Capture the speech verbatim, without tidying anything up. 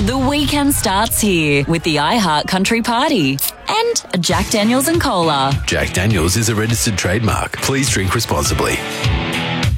The weekend starts here with the iHeart Country Party and a Jack Daniels and Cola. Jack Daniels is a registered trademark. Please drink responsibly.